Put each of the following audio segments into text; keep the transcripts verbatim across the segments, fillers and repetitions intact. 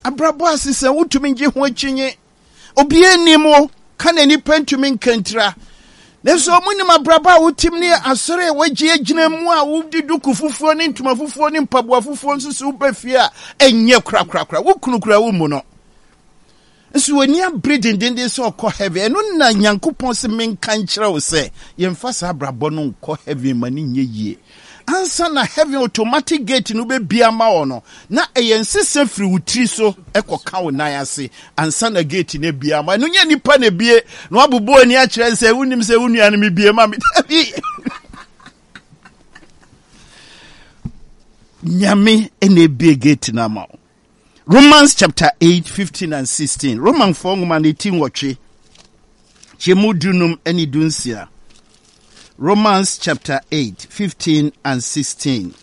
abrabo asese wutumi nje ho achinye obi enimo kana ni pentumi nkantra neso munim abrabo a wutim ne asore wagye agina mu a wudi duku fufuo ne ntuma fufuo ne mpaboa fufuo nsusu ubafie a enye kra kra kra wukunu kra wo mu no nso wani abredin dende so ko heavy eno na Nyankopon se menka nkyerɛ wo se yemfa sa abrabo no ko heavy mani nye yie ansa na heaven automatic gate no be bia ma wo no na eyensese firi wutiri so ekoka wo nan ase ansa na gate ne bia ma no nya nipa na bie no abubo ani a kyerɛ se wunim se wunua no me bie ma me nyame ene bie gate na ma Romans chapter eight fifteen and sixteen Roman four ngoma eighteen watwe chemudunum eni dunsia Romans chapter eight, fifteen and sixteen.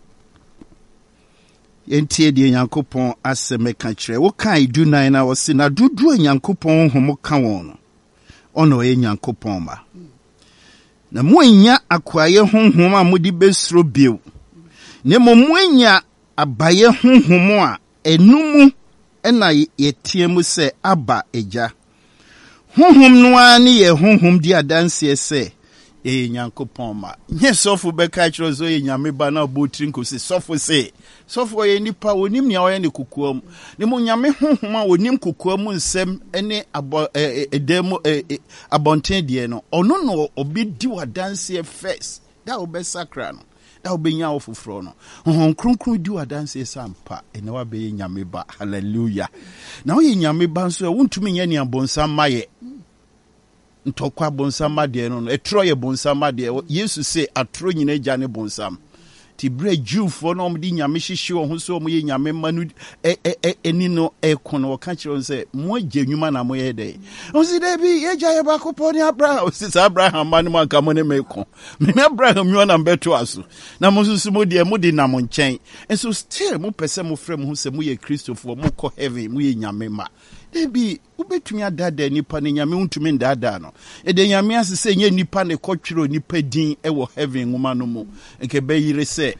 Yentie di Nyankopon aseme ka kire. Wo kan du nine na wo se na dudu Nyankopon homo ka won. Ono ye Nyankopon ma. Na mo anya akwaye honhom a modi besro bio. Ne mo mo anya abaye honhom a enumu ena yetie mu se aba eja. Honhom no ani ye honhom di adanse se e Nyankopon ma nye sofo beka kiro zo ye nyame ba na botrin ko se sofo se sofo ye nipa onim nia oye ne kokoam ne mo nyame honhom a onim kokoam nsem ene abo edem abonten de no ono no obedi wadanse first da obesakra no da obenya ofofro no honhom kronkron di wadanse sampa ene wa be nyame ba hallelujah na oye nyame ba nso wontumi nya ni abonsa maye ntokwa bonsama de no etro ye bonsama de Yesu se atro nyina gya ne bonsam ti bre Jewfo no mdi nyame hyehye wo ho so mo ye nyame manu e e eni no e kono ka kire se mo agya nwuma na mo ye de o si de bi ye gya ye ba ko poni Abraham o si Abraham man mo aka mo ne meko me Abraham nyo na mbeto aso na mo susu mo de mo de na mo nchen enso still mo pese mo frem ho se mo ye Christopher mo ko heaven mo ye nyame ma ebi ubetumi adada nipa ne nyame untumi ndada no ede nyame asese nye nipa ne kotwiro nipa din e wo heaven nguma no mu nke be yire se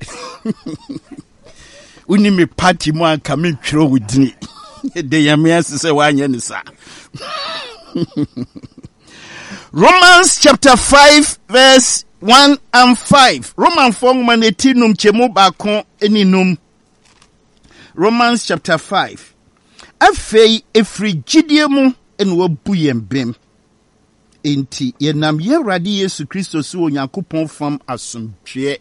uni me party mu anka me twiro wudini ede nyame asese wanye ne sa Romans chapter five verse one and five Romans four nguma ne tinum chemu ba kon eninum Romans chapter five afei efri gidie mu ene wabu yembem enti yenam Yewrade Yesu Kristo so Onyankopon fam asomdwe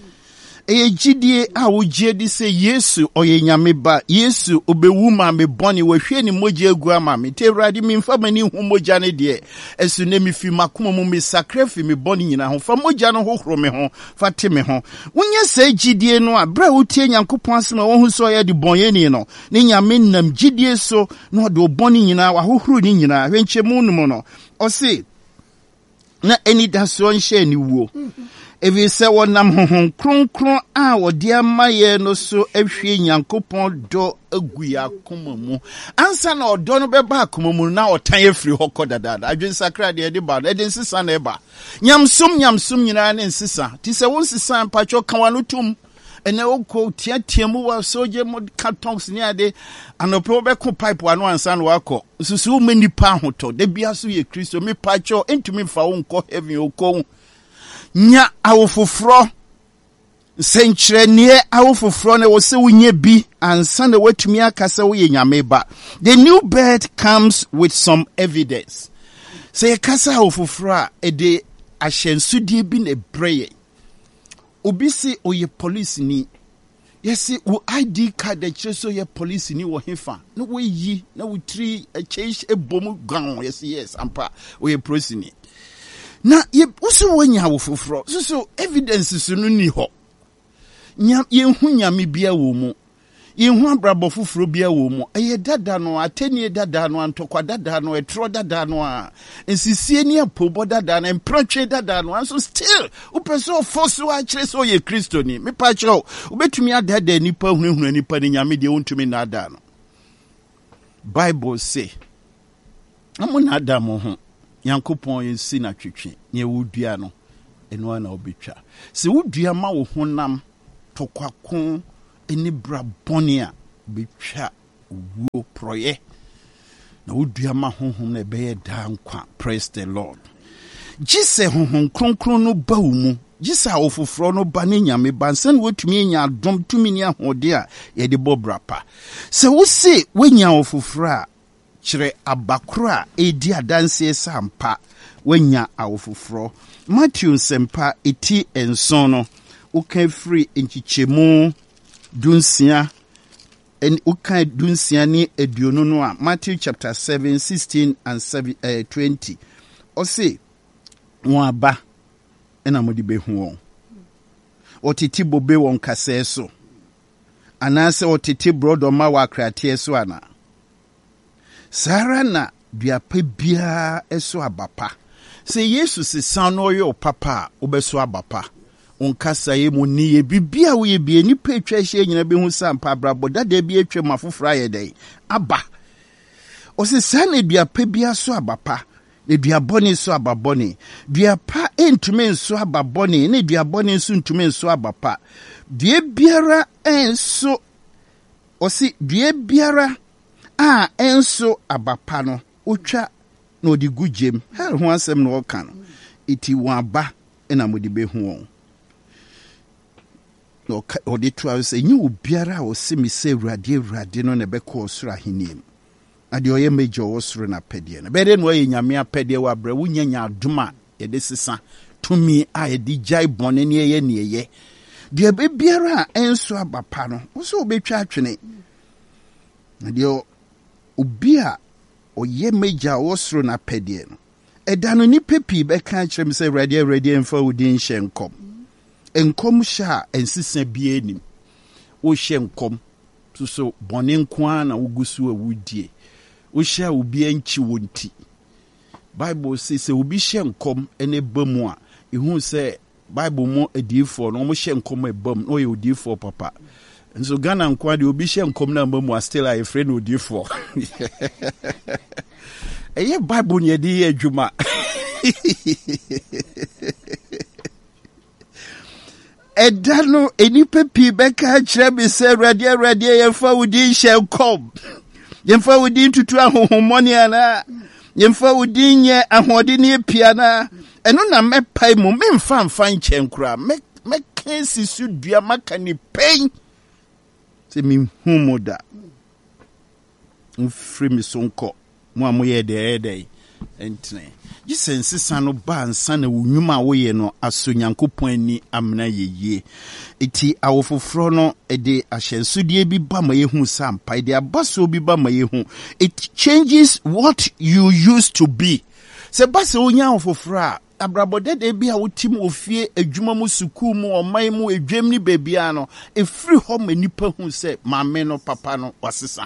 e gidie a wogie di se Yesu oye nyame ba Yesu obewu ma me boni wahwe ni moja egu ama me te Yewrade mi mfa mani hu moja ne de esu ne mi fi makoma mu me sacrifice me boni nyina ho fa moja no hohoro me ho fa te me ho wonye se gidie no a bra wotie Nyankopon asema wo hu so ye de bonye ni no ne nyame nam gidie so no de oboni nyina wa hohoro ni nyina hwenche mu no no o se na eni daso nhye ni wuo evi se wonam honhom kronkron a wode amaye no so ahwie Nyankopon do agu yakoma mu ansa na odo no beba akoma mu na otan afiri hokɔ dadada adwen sakra de de ba de nsisa na eba nyamsom nyamsom nyina ne nsisa ti se won sisa mpacho kan no tum ene okɔ tiatia mu wa soje mod cartons ni ade anopo be ko pipe wano ansa na wakɔ susu mani pa hoto de bia so ye Kristo me pacho entumi fa wo nkɔ heaven okɔ nya awofofro senkyerenie awofofro na wo se wonye bi ansa na watumi akasa wo ye nyame ba the new birth comes with some evidence say kasa awofofro a ede ahyensudie bi na breye obi si oye police ni yesi wo I D card de kire so ye police ni wo hefa na wo yi na wo tri a change ebom gan yesi yes ampa oye police ni na ye usu wonya awofofro so so evidence so no ni ho nya ye hu nyame bia wo mu ye hu abrabo foforo bia wo mu eye dada no atenie dada no antokwa dada no etro dada no a ensisie ni apobo dada no empratwe dada no so still upeso fosu a kire so ye Kristo ni me pa kire ubetumi adada nipa hunhunu nipa ni nyame de wontumi na dada no Bible say amuna adamu ho Nyankopon yensi na twetwe ne wudua no eno na obetwa se wudua ma wo honam tokwakon eni bra boni a betwa uwo proye na wodua ma honhom na be da nkwa. Praise the Lord. Jise honhom kronkron no ba mu jisa ofofro no ba ne nyame bansan wotumi nya adom tumi ni ahode a ye de bobrapa. Se wo se wenya ofofro a kire abakro a edi adanse sampa wenya awofofro. Matthew sempa eti enson no uka free enchichemu dunsia en uka dunsia ni eduonu no a Matthew chapter seven sixteen and seven, uh, twenty. O se won aba ena modi behu won otiti bobe won kase so anase otiti brodo ma wa krate so ana sara na duape bia eso abapa se yesu se san no yo papa obeso abapa onkasa ye mu ni ye bibia wo ye bia ni pa atwa hye nyina behu sampa brabo dada bia atwa mafofra ye dai aba o se san na duape bia so abapa ne duabone so ababone duapa entume so ababone ne duabone so ntume so abapa due biara enso osi due biara a enso abapa no otwa na odi gujem hel ho asem no oka no iti waba na modi behu won no odi to ase nyi obiara o se mi se urade urade no na be ko osura hinim ade oye mejo osuru na pedie na bede no ye nyame apedie wa bra wunya nya aduma ye de sesa tumi a ye di jai bone ne ye ne ye de be biara enso abapa no wo so obetwa atwene ade obi a oye meja osuru na pedie no eda no ni pepi be kan kyerem se ready ready enfa wudin hyenkom enkom sha ensisa bia enim wo hyenkom so so bone nko na wugusu awudie wo sha obi anchi wonti Bible says se obi hye nkom ene bamu a ehun se Bible mo adifo no mo hye nkom ebam no ye odifo papa nso Ghana nko ade obi hye nkom na bamu a still a friend odifo eye Bible ne de adwuma edano enipa pi beka kire bi se ready ready ye fa wodi hye nkom yemfa wodi tutu ahohomoni ana yemfa wodi nye ahode ne piana eno na mepai mu memfa mfa nchenkura me me kensi su dua maka ni pain se mi humoda mfri mi sonko mu amoye de ede entne yisense sano ba ansa na wunwuma wo ye no aso Nyankopon ani amna yeye eti awofofro no ede ahyensodie bi ba ma yehu sampa ede abaso bi ba ma yehu it changes what you used to be se base onya awofofro a abrabode de bi a wotim ofie adwuma mu suku mu oman mu edwam ni bebia no efri ho manipa hu se maame no papa no wasesa.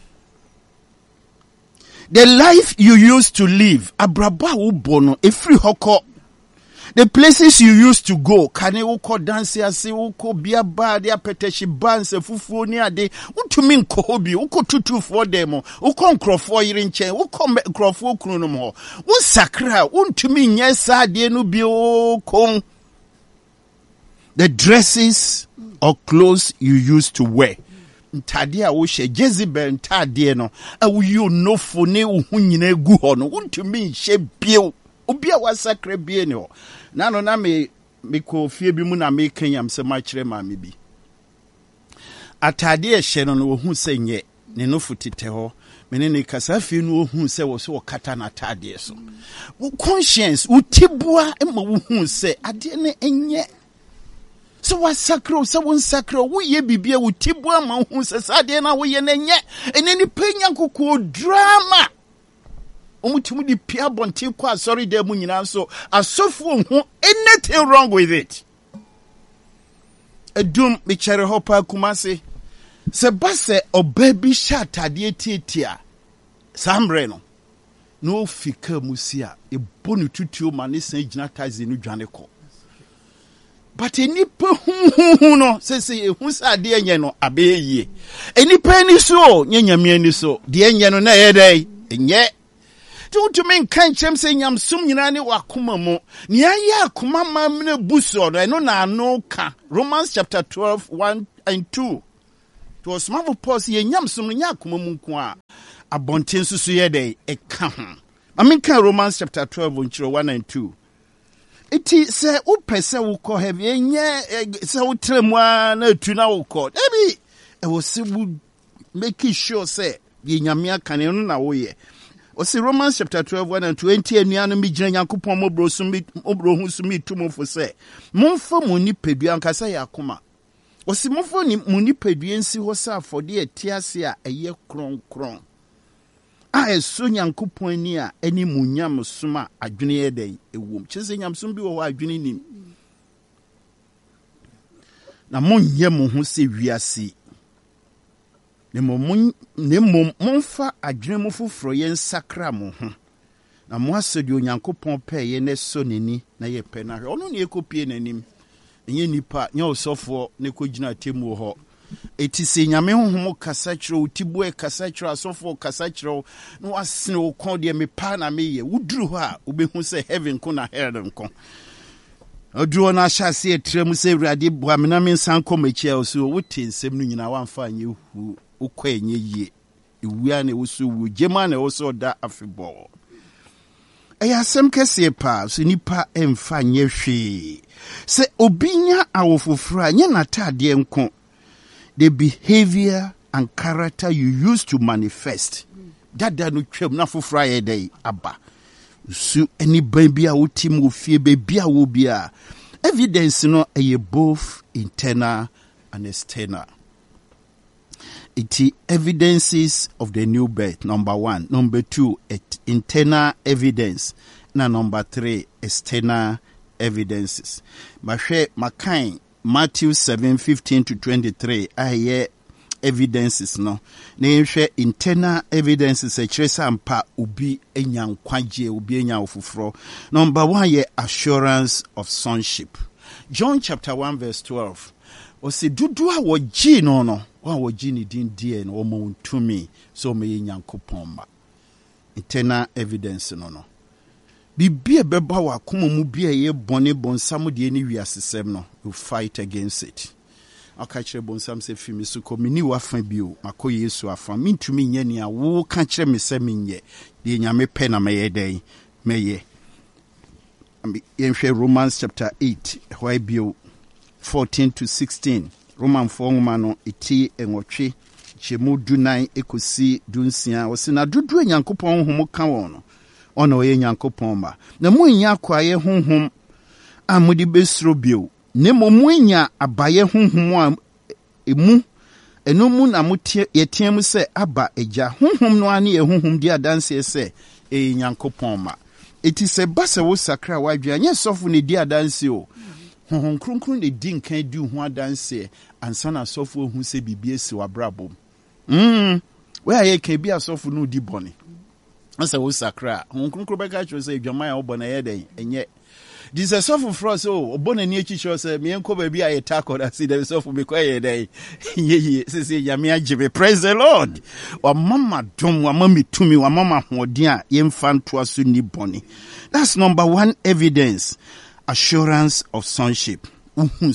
The life you used to live, abraba ubono, efri hoko. The places you used to go, kane uko dansi ase, uko biya ba, dia peteshi banse, fufu ni ade, utumi nkohobi, uko tutu for demo, uko nkrofo irinche, uko nkrofo kunumo, unsakra, untumi nyesa dienu biyo. The dresses or clothes you used to wear. Ntade a wo hye Jezebel ntade no a wo yi onofo ne wo hunyina egu ho no wontumi hye bio obi a wasakra bie ne ho na no na me me ko fie bi mu na me kanyam se ma kire ma me bi atade e hye no no wo hu se nye ne nofo tete ho mene ne kasa fie no wo hu se wo so kata na atade so wo conscience wo tibua e ma wo hu se ade ne enye so wa sakro so won sakro wo ye bibia wo tibu ama hu se sade na wo ye na nye eneni penya kokko drama omutimu di pia bonti kwa sorry de mu nyina so asofu hu anything wrong with it edum me chere hopa kumase se base obabi shatade tietia sambre no no fika musia e bonu tutuo ma ne san gina tazi no dwane ko. But enipa hu no se se ehu sa de enye no abeye enipa ni so nyanyame ni so de enye no na ye dai enye tu tu men kan chem se nyam sum nyina ne wakoma mu ne aye akoma mam na buso no eno na no ka Romans chapter twelve one and two To osmafo Paul say enyam som nya akoma mu nko a abonten susu ye dey e ka ho. Aminka Romans chapter twelve nchiro one and two. Iti se wo pese wo ko have enye se wo tremu na atu na wo ko. Ebi e wo se wo make sure say ye nyame aka ne no na wo ye. O se Romans chapter twelve one and twenty anuanu mi gina Nyankopon mobro so mi obro hu so mi tumofo se momfa mo nipadua nkasa ya akoma. O se momfa ni mo nipadua nsi ho sa afode etiase a eye kronkron. A eso Nyankopon ni a ani munyam soma adwene ye dai ewom. Chese nyamsom bi wo ho adwene nim. Na monye mo ho se wiase. Ne mom ne mom monfa adwene mo foforo ye nsakra mo ho. Na mo asedi Onyankopon pe ye ne so neni na ye pe na hwe. Ono ne ekopie nanim. Enye nipa nya osofo ne kogina temu ho. Eti se nyame honhom kasa kyerɛ utibu e kasa kyerɛ asofo kasa kyerɛ no wasene wo kon de me pa na me ye wuduru ho a obehu se heaven ko na hell nko oduro na hyase etrem se Awurade boa me na me nsan kɔ machi a so wote nsɛm no nyina wamfa anye hu ukɔ enye yie ewua na wo so wu gema na wo so da afebɔ eya asɛm kɛse pa so nipa emfa nye hwe se obinya awofofra nye natade nko. The behavior and character you use to manifest. That da no twem na fofra ye dey aba. So any baby a wotim wo fie baby a wo bia. Evidence no e both internal and external. It is evidences of the new birth, number one. Number two, internal evidence. Na number three, external evidences. Mahwe makai Matthew seven fifteen to twenty-three. I hear evidences no. Na share internal evidences e kyeresa ampa obi enya nkwaje obi enya ofufro. Number one ye assurance of sonship. John chapter one verse twelve. O se dudu a wogi no no. Wa wogi ni din die no mo ntumi so me Nyankopon ma. Internal evidence no no. Bibia beba wa kuma mu bia ye bone bonsam de ni wiasesem no, you fight against it. Aka kire bonsam se fi mi so ko mini wa fa bio mako Yesu afa mintumi nye ne a wo ka kire me se menye de nyame pe na meye den meye. Yenhwe Romans chapter eight why bio fourteen to sixteen. Roman four no eti enwotwe chemu dunan ekosi dunsia wo se na dudu Nyankopon homo ka won no. Ono ye Nyankopon ma na munya kwaye honhom amudi besro bio ne munya abaye honhom a emu eno mu na mutie yetiem se aba eja honhom no ane ye honhom di adanse se e Nyankopon ma eti se basa wo sakra wadwa nye sofo ne di adanse o honhom kronkron ne di nkan di ho adanse ansa na sofo hu se bibie si wabrabo mm we aye kan bi asofo no di bone. Asa wo sakra honkonkro beka cho say dwamaya obona ye den enye this is so for us so obona ni echi cho say me enko ba bi aye tackle that see there so for me kwa ye den ye ye say say yame agibe praise the Lord wa mama dom wa mama tumi wa mama hoden a ye mfa nto aso ni boni. That's number one evidence, assurance of sonship. Number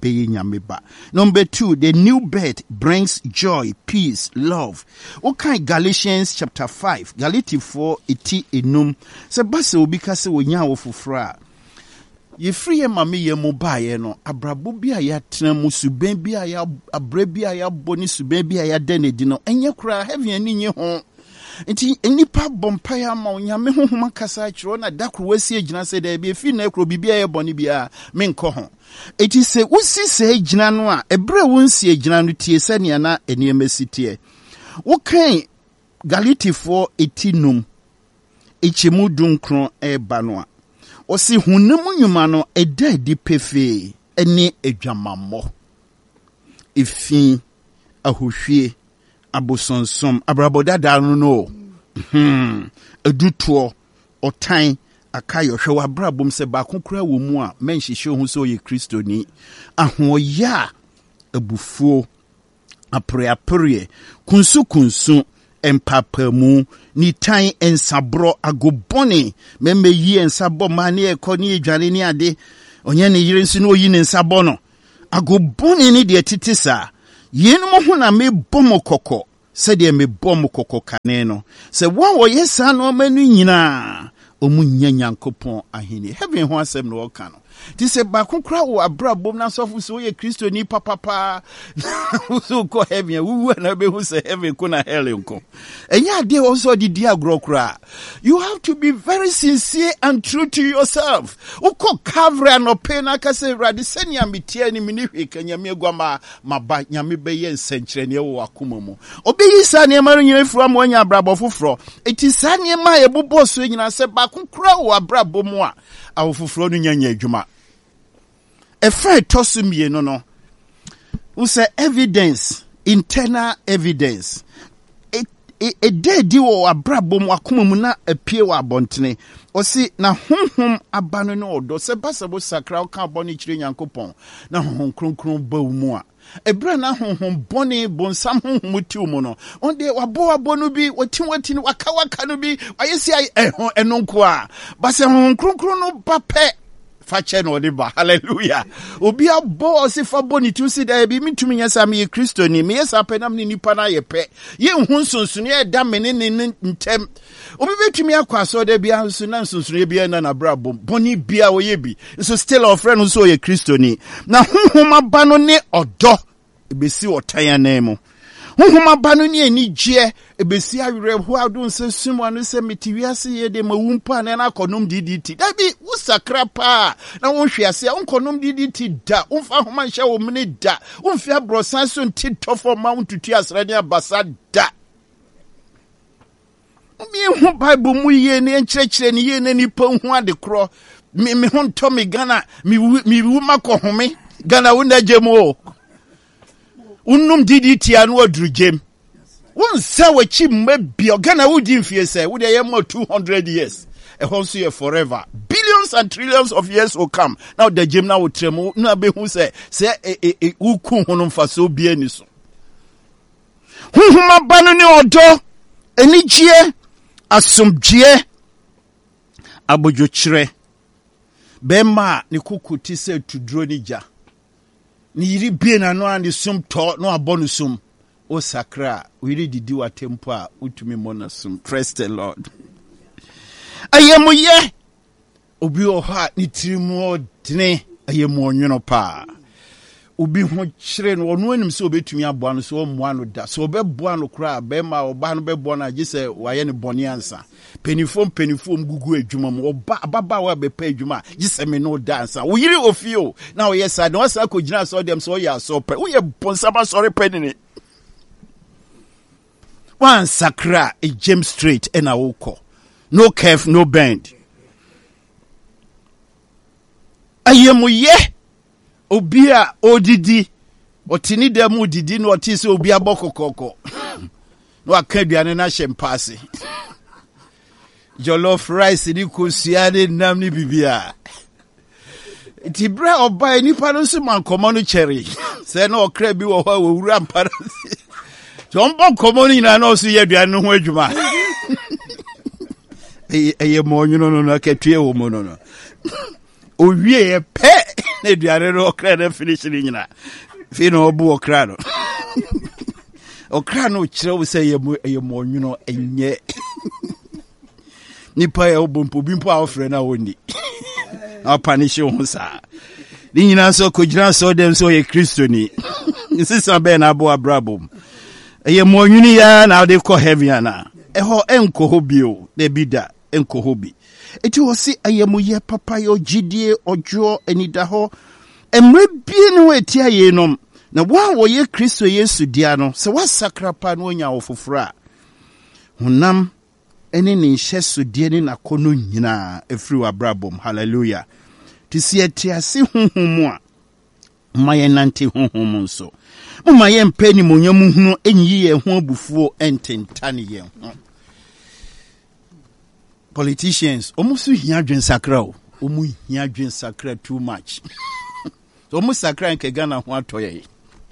two, the new birth brings joy, peace, love. Okay, Galatians chapter five, Galatians four, iti enum. Se base obika se wonya wofufra. Ye free mama ye mobaye no, abrabo bia ya tena mu suben bia ya abre bia ya boni suben bia ya denedi no. Enye kura heavy ani nye ho. Nti enipa bompaya ma onyame honhom kasa kiro na dakro wasi agina se da bi fi na ekro bibia ye boni bia menko ho. Eti se usi se agina no a ebre wonsi agina no tie se ne na eniemesi tie. Wo kan Galatians four eighteen echemu dunkron eba no a osi hunam nyuma no eda di pefe ene adwamammo efi ahohwie abosonsom abraboda da no no hmm edutuo otan akayo hwe wabrabom se ba kokora wo mu a menhihye hu so ye kristoni ahoya abufuo apreapre kunsu kunsu empapamu ni tan ensabro agobone meme yi ensabo mane ekoni edwane ni ade onye ne yire nsu no yi ne nsabo no agobone ni de titisa Yenum ho na me bomo koko. Said ye me bomo koko kaneno. Say one wo yes no manu nyina. Omu nya Nyankopɔn ahini. Heaven ho asɛm no wɔka no. Ti se ba konkra wo abra bom na sofo so ye Kristo ni papa pa. So ko heaven wu na be hu se heaven ko na hell nko. Enya ade also di dia grokra. You have to be very sincere and true to yourself. Uko kavra no pe na ka se rade senia metia ni mini hweka nyame agwama maba nyame be ye nsenkyere ne wo akoma mu. Obeyi sa ne ma nyina fura mo anya abra bofoforo. Eti sa ne ma ye bobo so nyina se ba konkra wo abra bom a awofoforo no nyanya adwuma. A fair tossum no no. We say evidence, internal evidence. A day di wo abrabom wakoma mu na apie wa abontene. O si na honhom abano no odo se basabo sakra ka boni kire Nyankopɔn. Na honhom kronkron ba mu a. Ebra na honhom boni bonsam honhom ti mu no. Onde wabo wabo no bi wati wati no waka waka no bi ayesi ehon enonko a. Ba se honhom kronkron no ba pe fache no diba. Hallelujah. Obi abo si fa boni tu si da bi mitumi nyasa me Kristo ni me yesa penam ni nipa na ye pe. Ye hu nsonsono ye da me ne ne ntem. Obi betumi akwaso da bia nso na nsonsono ye bia na na bra bom. Boni bia wo ye bi. So still our friend nso ye Kristo ni. Na honhom aba no ne odo ebesi otan na mu. Honhom aba no ne anigye ebesi awere ho adon se sumo no se metiwiase ye de mawumpa na na konom ddt. Da bi usakra pa na wonhwiase a wonkonom ddt da wonfa homa hye wo mne da wonfi abrosan so ntito for mount tutu asrade abasa da. Mi ho Bible mu ye ne enkyerɛkyerɛ ne ye ne nipa hu ade kro mi mi ho nto mi Ghana mi mi wu makohome Ghana wona jemo unum ddt anu aduru jem won sa wachi mabia Ghana wudi mfie se wo de yem two hundred years e ho so ye forever billions and trillions of years will come now the jem na wo trem na be hu se se e uku ho no mfaso bia ni so huhuma banu ne odo enigye asomdwe abojokyere bema ne kukuti se tudro ni ja ni yiri bie na no and sum to no abonu sum o sakra we read di wa tempo a utumi mona sum. Praise the Lord. Ayemu ye obi o ha ni tirimu odne ayemu onwono pa obi ho kyere no ono anim se obetumi aboa no so omoa no da so obeboa no kra be ma oba no beboa na gise waye ne boni ansa penifom penifom gugu adwuma mu oba baba wa be pa adwuma gise me no da ansa wo yiri ofio na wo yesa na wasa ko gina so dem so ya so pe wo ye bonsaba sorry penini one sakra a gem straight and a woko no curve no bend ayemu ye obia odidi otini dem odidi no otise obia bokokoko no akaduane na shempase jollof rice ni kusiane nam ni bibia ti bra oba ni pa no so man komo no cherry se na okra bi wo ho wura mpara jombo komo ni na no so ye aduane ho adwuma eye mo nyuno no na katue wo mo no no owie ye pe na aduane no okra na finish ni nyina fi no obu okra no okra no kire wo se ye mo eye mo nyuno enye nipa ya obompo bimpo a ofre na woni apanishi ho sa ni nyina so ko gyina so dem so ye Kristo ni nsisa be na abo abrabom eye mo nwuni ya na de ko heaven na eho enko hobio de bida enko hobi eti wo si ayemu ye papa yo gidie ojo enida ho emre bie ne weti aye nom na wa wo ye Kristo Yesu dia no se wasakra pa no nya wo fofora honam eni ni hyeso die ni nakono nyina efri wa brabom. Hallelujah. Tisi etiase honhom a maye nante honhom nso maye mpeni monyamu hunu enyi ye ho abufuo ententane ye ho. Politicians omusu hia dwen sakra o omu hia dwen sakra too much so omu sakra nke Ghana ho atoye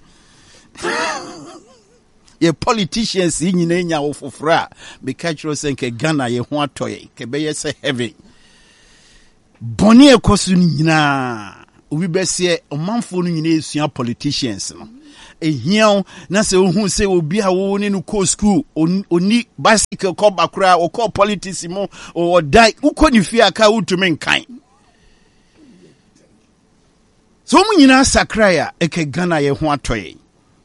ye politicians nyina nya wo fofora be catch us nke Ghana ye ho atoye ke be ye se heaven boni ekosu nyina obi be se omanfo no nyina esua politicians no ehia na se ohu se obi a wo ne no ko school oni bicycle ko bakura o ko politics mo o dai uko ni fie aka utumi nkan so mu nyina sakra ya eke Ghana ye ho atoye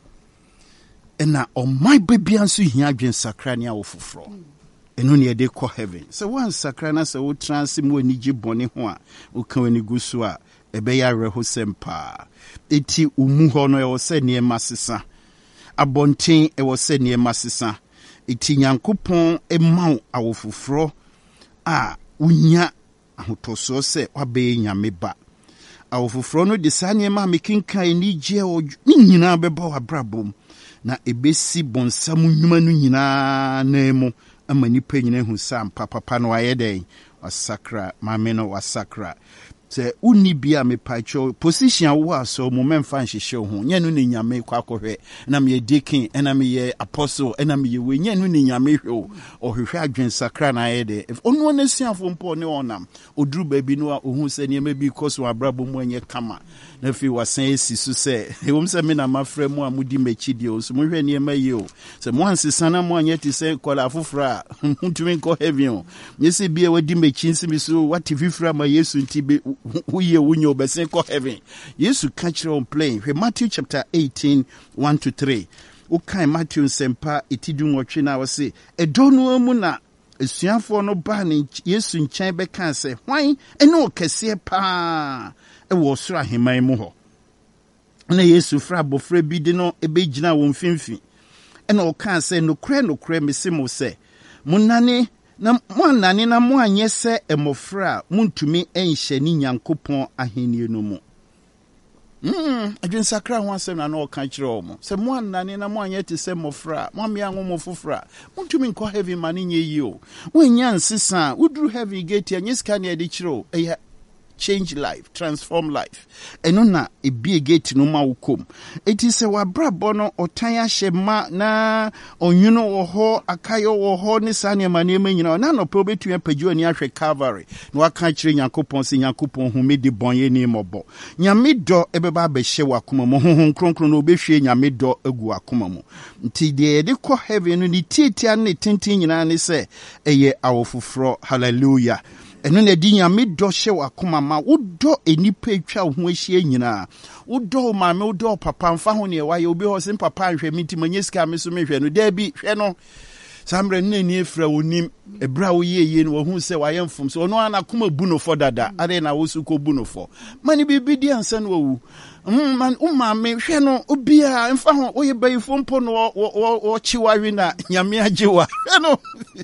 ena o my baby anso hia adwen sakra ne a wo foforo eno ne de ko heaven so one sakra na se wo trans mu anigi bone ho a wo kan ani gusu a ebe ya reho sempa eti umu ho no e wo se ne masesa abonten e wo se ne masesa eti Nyankopon e maw awofoforo a unya ahotoso se wabe nyame ba awofoforo no de sanye ma mekinkan ni je o ni nyina beba wabrabom na ebesi bonsam nnwuma no nyina na mu ama nipa nyina hu sam papa no ayeden wasakra mame no wasakra se uni bia me pacho position wo so moment fan hihye ho nya no ne nyame kwa kohwe na me deacon na me ye apostle na me ye we nya no ne nyame hwe o hwehwe adwen sakra na ayede if onu na siafo mpo ne onam oduru baabi no ohun se ne ma bi koso abrabo mu anye kama na fi wasan esi so se ewom se me na mafra mu amudi machidi o so mo hwe ne ma ye o se mo ansesa na mo anye ti se kola afofra ntumi ko heaven o nyese bia wadi machi nsimi so wati fifra ma Yesu ntibe uye unyo obesen ko heaven Yesu catch on plane we Matthew chapter eighteen one to three ukai Matthew sempa itidu nwotwe na wose edonu mu na esuafo no ba ne Yesu nkyɛn bɛka sɛ hwan ene okɛse pa e wo soro aheman mu hɔ na Yesu fra bofra bi de no ebegyina wo mfimfi ena ɔka sɛ nokre nokre mesemo sɛ munane na mo anane na mo anye se emofra muntumi enhye ni Nyankopon ahenie no mu mm adwen sakra ho asem na no ka kire o mo se mo anane na mo anye te se mofra mo amia ngo mo fofra muntumi nko heaven mane nye yi o wonya nsesa uduru heaven gate anye ska na de kire o eya change life, transform life. Eno na ebie gate no ma wukom. Eti se wabrabo no otan ahye ma na onwuno wo ho akayo wo ho ne sane mane ma nyina na no pe obetua pagyu ani ahwe Calvary. Na waka kire Nyankopon se Nyankopon hu me de bonye ni mobo. Nyame do ebeba behye wakoma mo honhon kronkron no obehwe nyame do agu akoma mo. Nti de de ko heaven no ni tietia ne tintin nyina ne se eye awofoforo. Hallelujah. Eno na di nyame do hye wakoma ma wodo enipa etwa ho ahie nyina wodo maame wodo papa mfa ho ne waye obi ho sin papa ahwe miti manyeska me so me hwe no da bi hwe no samre nna ni efra wonim ebra wo ye ye no wo hu se waye mfom so ono ana koma bu no fo dada ade na wo su ko bu no fo mani bibi di ansa no wu mm man umame hwe no obi a mfa ho wo ye bayifo mpo no wo wo chiwa wi na nyame ajewa hwe no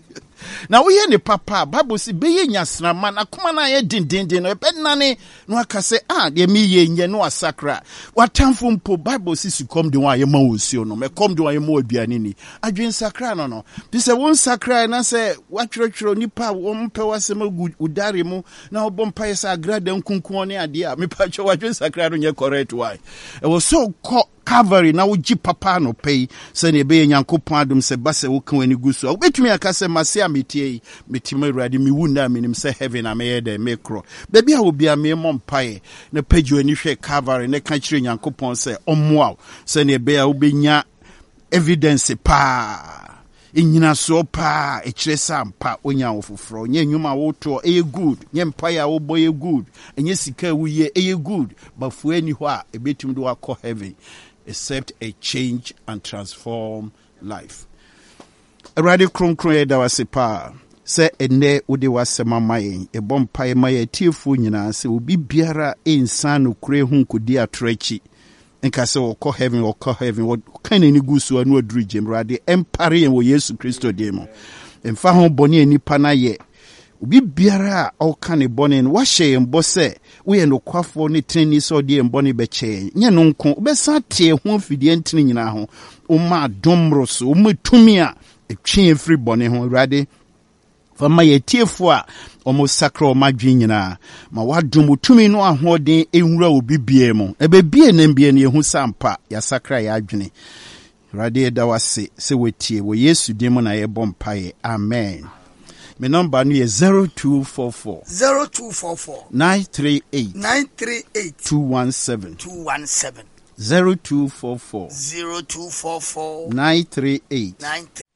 na wo ye ne papa Bible si be ye nyasrama na kuma na ye dindindin no pe nane no aka se ah de mi ye nye no asakra watamfo mpo Bible si sukom de wa ye ma osio no me kom de wa ye ma aduane ni adwen sakra no no bi se won sakra na se watwerotwero nipa wo mpe wasem udare mu na obompa ye sa agrada nkunkun ne ade a me pa cho adwen sakra no nye correct why e wo so ko Calvary na woji papa no pay se ne be Nyankopon adom se ba se wo kan ani gusu obetumi aka se mase ametie metima awurade mi wu na menim se heaven na me de me kro baby a obi a me mompae na pagyu ani hwe Calvary ne ka kire Nyankopon se ommoa se ne be a obenya evidence pa inyina so pa e kire sampa onya wofoforo nye nwuma woto e good nye mpae a wo boy good enye sika wuye e good bafu ani ho a ebetum do akọ heaven except a change and transform life. Erade kronkron ye da wase pa se ene wode wasema mayen e bompae maye tiefo nyina se obi biara ensan no kure hu nkodi atrachi nka se wokọ heaven wokọ heaven wo kan ni gusu anu aduru jemrade empare yen wo Yesu Kristo demo emfa ho boni anipa na ye obi biara a ɔka ne bɔne no wahyɛ yɛn bɔ sɛ woyɛ nokwafo ne tenni sɛ ɔde yɛn bɔne bɛkyɛ nyɛ no nko wobɛsa te ho afidie ntene nyinaa ho woma adomro so woma tumi a ɛtwe yɛn firi bɔne ho awurade fama yɛtiefo a ɔmo sakra ɔma dwe nyinaa ma wadom tumi no ahoɔden ɛnwura wɔ bibie mu ɛbɛbie nam bie no yɛhu sampa yɛasakra yɛadwene awurade yɛda wase sɛ wɔtie wɔ Yesu din mu na yɛbɔ mpaeɛ amen. My number is zero two four four zero two four four nine three eight nine three eight two one seven two one seven. zero two four four zero two four four nine three eight nine